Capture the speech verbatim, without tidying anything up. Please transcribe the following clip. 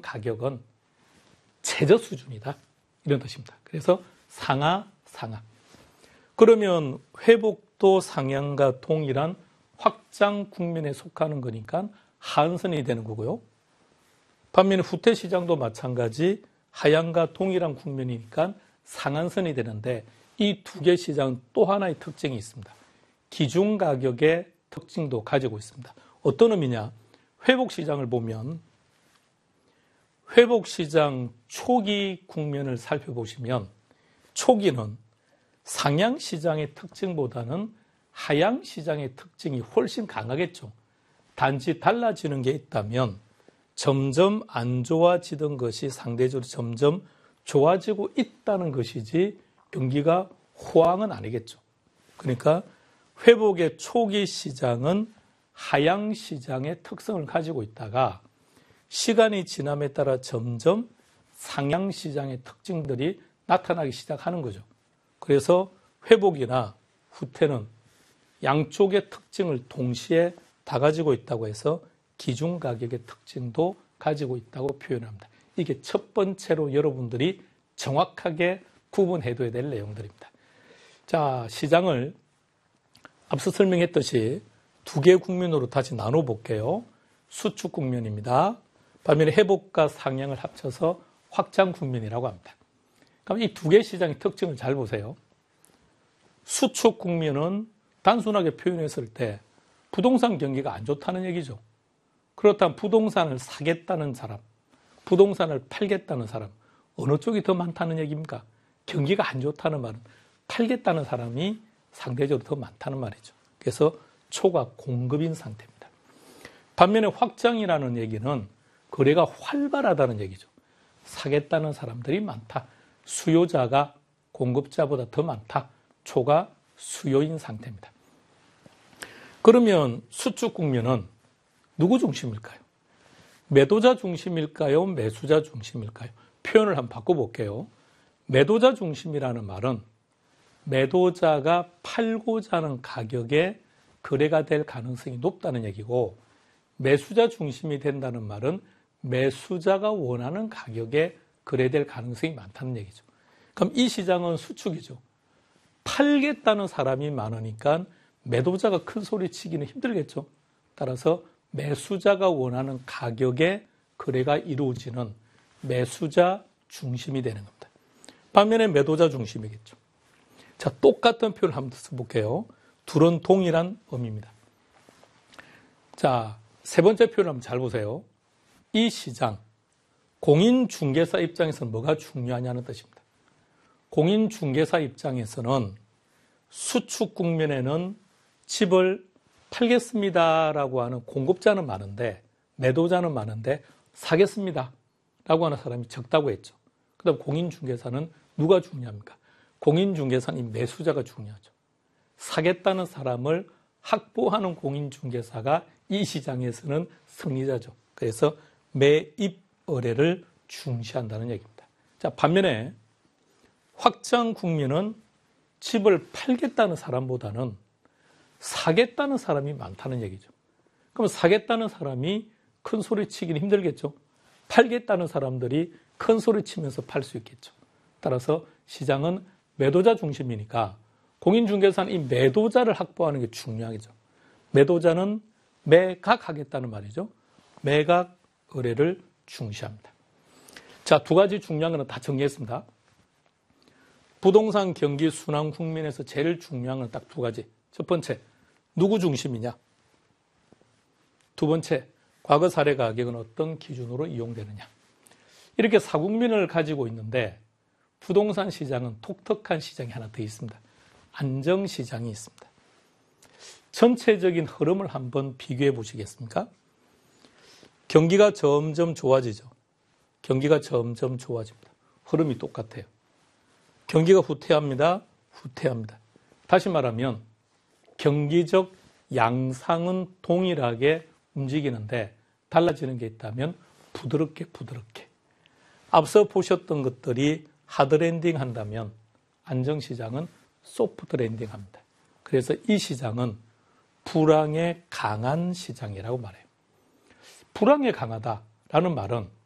가격은 최저 수준이다. 이런 뜻입니다. 그래서 상하, 상하. 그러면 회복도 상향과 동일한 확장 국면에 속하는 거니까 하한선이 되는 거고요. 반면에 후퇴 시장도 마찬가지 하향과 동일한 국면이니까 상한선이 되는데 이 두 개 시장은 또 하나의 특징이 있습니다. 기준 가격의 특징도 가지고 있습니다. 어떤 의미냐? 회복 시장을 보면 회복 시장 초기 국면을 살펴보시면 초기는 상향 시장의 특징보다는 하향 시장의 특징이 훨씬 강하겠죠. 단지 달라지는 게 있다면 점점 안 좋아지던 것이 상대적으로 점점 좋아지고 있다는 것이지 경기가 호황은 아니겠죠. 그러니까 회복의 초기 시장은 하향 시장의 특성을 가지고 있다가 시간이 지남에 따라 점점 상향 시장의 특징들이 나타나기 시작하는 거죠. 그래서 회복이나 후퇴는 양쪽의 특징을 동시에 다 가지고 있다고 해서 기준 가격의 특징도 가지고 있다고 표현합니다. 이게 첫 번째로 여러분들이 정확하게 구분해둬야 될 내용들입니다. 자, 시장을 앞서 설명했듯이 두 개의 국면으로 다시 나눠볼게요. 수축 국면입니다. 반면에 회복과 상향을 합쳐서 확장 국면이라고 합니다. 그럼 이 두 개의 시장의 특징을 잘 보세요. 수축 국면은 단순하게 표현했을 때 부동산 경기가 안 좋다는 얘기죠. 그렇다면 부동산을 사겠다는 사람, 부동산을 팔겠다는 사람, 어느 쪽이 더 많다는 얘기입니까? 경기가 안 좋다는 말은 팔겠다는 사람이 상대적으로 더 많다는 말이죠. 그래서 초가 공급인 상태입니다. 반면에 확장이라는 얘기는 거래가 활발하다는 얘기죠. 사겠다는 사람들이 많다. 수요자가 공급자보다 더 많다. 초가 수요인 상태입니다. 그러면 수축 국면은 누구 중심일까요? 매도자 중심일까요? 매수자 중심일까요? 표현을 한번 바꿔볼게요. 매도자 중심이라는 말은 매도자가 팔고자 하는 가격에 거래가 될 가능성이 높다는 얘기고, 매수자 중심이 된다는 말은 매수자가 원하는 가격에 거래될 가능성이 많다는 얘기죠. 그럼 이 시장은 수축이죠. 팔겠다는 사람이 많으니까 매도자가 큰 소리 치기는 힘들겠죠. 따라서 매수자가 원하는 가격에 거래가 이루어지는 매수자 중심이 되는 겁니다. 반면에 매도자 중심이겠죠. 자, 똑같은 표현을 한번 써볼게요. 둘은 동일한 의미입니다. 자, 세 번째 표현을 한번 잘 보세요. 이 시장, 공인중개사 입장에서는 뭐가 중요하냐는 뜻입니다. 공인중개사 입장에서는 수축 국면에는 집을 팔겠습니다라고 하는 공급자는 많은데, 매도자는 많은데 사겠습니다라고 하는 사람이 적다고 했죠. 그 다음 공인중개사는 누가 중요합니까? 공인중개사는 이 매수자가 중요하죠. 사겠다는 사람을 확보하는 공인중개사가 이 시장에서는 승리자죠. 그래서 매입 의뢰를 중시한다는 얘기입니다. 자, 반면에 확장 국면은 집을 팔겠다는 사람보다는 사겠다는 사람이 많다는 얘기죠. 그럼 사겠다는 사람이 큰 소리 치기는 힘들겠죠. 팔겠다는 사람들이 큰 소리 치면서 팔 수 있겠죠. 따라서 시장은 매도자 중심이니까 공인중개사는 이 매도자를 확보하는 게 중요하겠죠. 매도자는 매각하겠다는 말이죠. 매각 의뢰를 중시합니다. 자, 두 가지 중요한 거는 다 정리했습니다. 부동산 경기 순환 국면에서 제일 중요한 건 딱 두 가지. 첫 번째, 누구 중심이냐? 두 번째, 과거 사례 가격은 어떤 기준으로 이용되느냐? 이렇게 사국면을 가지고 있는데 부동산 시장은 독특한 시장이 하나 더 있습니다. 안정시장이 있습니다. 전체적인 흐름을 한번 비교해 보시겠습니까? 경기가 점점 좋아지죠. 경기가 점점 좋아집니다. 흐름이 똑같아요. 경기가 후퇴합니다. 후퇴합니다. 다시 말하면 경기적 양상은 동일하게 움직이는데 달라지는 게 있다면 부드럽게 부드럽게. 앞서 보셨던 것들이 하드랜딩 한다면 안정시장은 소프트 랜딩 합니다. 그래서 이 시장은 불황에 강한 시장이라고 말해요. 불황에 강하다라는 말은